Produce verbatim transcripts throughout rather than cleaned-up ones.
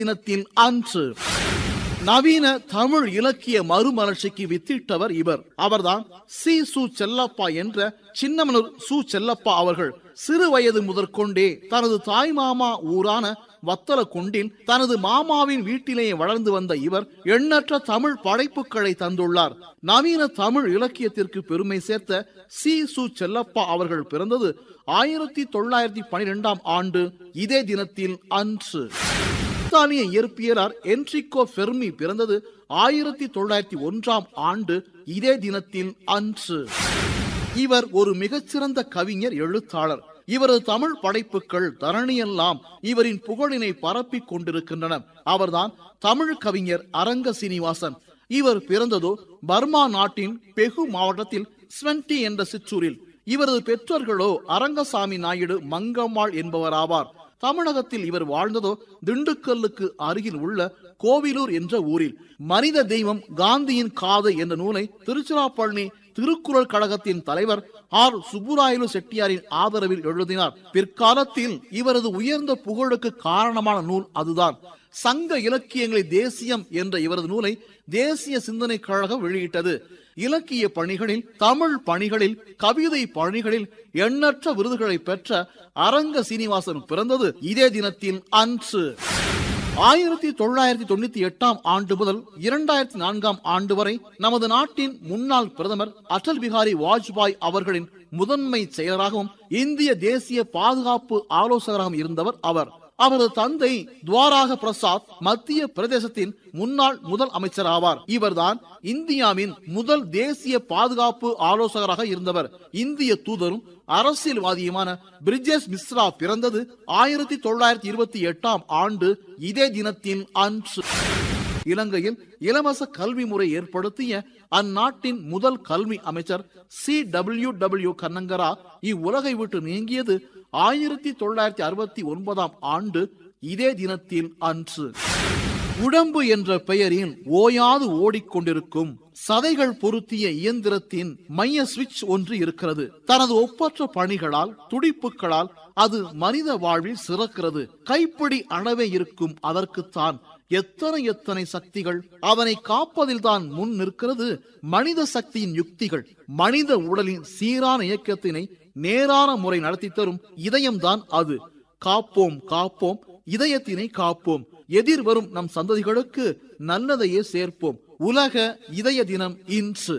தினத்தில் அன்று நவீன தமிழ் இலக்கிய மறுமலர்ச்சிக்கு வித்திட்டவர் இவர். அவர்தான் சி சு செல்லப்பா என்ற சின்னமனூர் சு செல்லப்பா அவர்கள். சிறு வயது முதற்கொண்டே தனது தாய் மாமா ஊரான வத்தலக்குண்டில் தனது மாமாவின் வீட்டிலேயே வளர்ந்து வந்த இவர் எண்ணற்ற தமிழ் படைப்புகளை தந்துள்ளார். நவீன தமிழ் இலக்கியத்திற்கு பெருமை சேர்த்த சி சு செல்லப்பா அவர்கள் பிறந்தது ஆயிரத்தி தொள்ளாயிரத்தி பனிரெண்டாம் ஆண்டு இதே தினத்தில் அன்று. பிரித்தானிய இயற்பியலார் என்ரிகோ ஃபெர்மி பிறந்தது ஆயிரத்தி தொள்ளாயிரத்தி ஒன்றாம் ஆண்டு இதே தினத்தில் அன்று. இவர் ஒரு மிகச்சிறந்த கவிஞர், எழுத்தாளர். இவரது தமிழ் படைப்புகள் தரணியெல்லாம் இவரின் புகழினை பரப்பிக் கொண்டிருக்கின்றன. அவர்தான் தமிழ் கவிஞர் அரங்க சீனிவாசன். இவர் பிறந்ததோ பர்மா நாட்டின் பெகு மாவட்டத்தில் ஸ்வென்டி என்ற சிற்றூரில். இவரது பெற்றோர்களோ அரங்கசாமி நாயுடு மங்கம்மாள் என்பவராவார். தமிழகத்தில் இவர் வாழ்ந்ததோ திண்டுக்கல்லுக்கு அருகில் உள்ள கோவிலூர் என்ற ஊரில். மனித தெய்வம் காந்தியின் காதை என்ற நூலை திருச்சிராப்பள்ளி திருக்குறள் கழகத்தின் தலைவர் ஆர் சுப்புராயலு செட்டியாரின் ஆதரவில் எழுதினார். பிற்காலத்தில் இவரது உயர்ந்த புகழுக்கு காரணமான நூல் அதுதான். சங்க இலக்கியங்களை தேசியம் என்ற இவரது நூலை தேசிய சிந்தனை கழகம் வெளியிட்டது. இலக்கிய பணிகளில், தமிழ் பணிகளில், கவிதை பணிகளில் எண்ணற்ற விருதுகளை பெற்ற அரங்க சீனிவாசன் பிறந்தது இதே தினத்தில் அன்று. ஆயிரத்தி தொள்ளாயிரத்தி தொண்ணூத்தி எட்டாம் ஆண்டு முதல் இரண்டாயிரத்தி நான்காம் ஆண்டு வரை நமது நாட்டின் முன்னாள் பிரதமர் அடல் பிகாரி வாஜ்பாய் அவர்களின் முதன்மை செயலராகவும் இந்திய தேசிய பாதுகாப்பு ஆலோசகராகவும் இருந்தவர் அவர். அவரது தந்தை துவாராக பிரசாத் மத்திய பிரதேசத்தின் முன்னாள் முதல் அமைச்சர் ஆவார். இவர்தான் இந்தியாவின் முதல் தேசிய பாதுகாப்பு ஆலோசகராக இருந்தவர். இந்திய தூதரும் அரசியல்வாதியுமான பிரிஜேஷ் மிஸ்ரா பிறந்தது ஆயிரத்தி தொள்ளாயிரத்தி இருபத்தி எட்டாம் ஆண்டு இதே தினத்தில் அன்று. இலங்கையில் இலவச கல்வி முறை ஏற்படுத்திய அந்நாட்டின் முதல் கல்வி அமைச்சர் சி டபிள்யூ டபிள்யூ கன்னங்கரா இவ்வுலகை விட்டு நீங்கியது ஆயிரத்தி தொள்ளாயிரத்தி அறுபத்தி ஒன்பதாம் ஆண்டு இதே தினத்தில் அன்று. உடம்பு என்ற பெயரில் ஓயாது ஓடிக்கொண்டிருக்கும் சதைகள் பொருத்திய இயந்திரத்தின் மைய சுவிட்ச் ஒன்று இருக்கிறது. தனது ஒப்பற்ற பணிகளால், துடிப்புகளால் அது மனித வாழ்வில் சிறக்கிறது. கைப்பிடி அளவே இருக்கும் அதற்குத்தான் எத்தனை எத்தனை சக்திகள். அதனை காப்பதில் தான் முன் நிற்கிறது மனித சக்தியின் யுக்திகள். மனித உடலின் சீரான இயக்கத்தினை நேரான முறை நடத்தி தரும் இதயம்தான் அது. காப்போம் காப்போம் இதயத்தினை காப்போம். எதிர்வரும் நம் சந்ததிகளுக்கு நல்லதையே சேர்ப்போம். உலக இதய தினம் இன்று.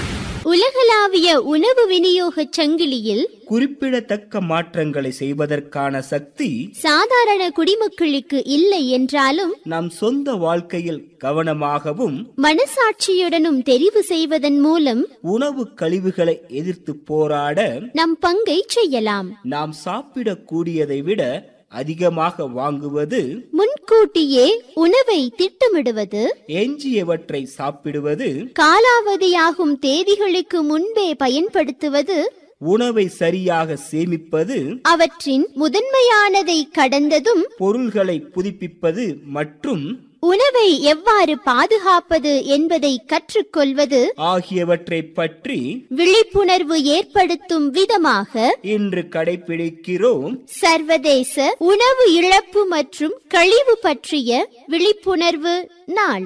உலகளாவிய உணவு விநியோக சங்கிலியில் குறிப்பிடத்தக்க மாற்றங்களை செய்வதற்கான சக்தி சாதாரண குடிமக்களுக்கு இல்லை என்றாலும் நம் சொந்த வாழ்க்கையில் கவனமாகவும் மனசாட்சியுடனும் தெரிவு செய்வதன் மூலம் உணவு கழிவுகளை எதிர்த்து போராட நம் பங்கை செய்யலாம். நாம் சாப்பிடக்கூடியதை விட அதிகமாக வாங்குவது, முன்கூட்டியே உணவை திட்டமிடுவது, எஞ்சியவற்றை சாப்பிடுவது, காலாவதியாகும் தேதிகளுக்கு முன்பே பயன்படுத்துவது, உணவை சரியாக சேமிப்பது, அவற்றின் முதன்மையானதை கடந்ததும் பொருள்களை புதுப்பிப்பது மற்றும் உணவை எவ்வாறு பாதுகாப்பது என்பதை கற்றுக்கொள்வது ஆகியவற்றை பற்றி விழிப்புணர்வு ஏற்படுத்தும் விதமாக இன்று கடைபிடிக்கிறோம் சர்வதேச உணவு இழப்பு மற்றும் கழிவு பற்றிய விழிப்புணர்வு நாள்.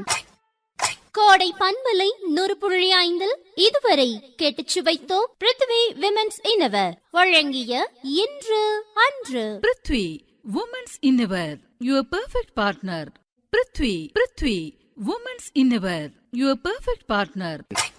கோடை பண்பலை நூறு புள்ளி ஐந்தில் இதுவரை கேட்டுச் சுவைத்தோம் பிருத்வி விமென்ஸ் இன்னவர் வழங்கிய இன்று அன்று. Prithvi women's இன்னவர், your perfect partner. Prithvi, Prithvi, Women's Innerwear, your perfect partner.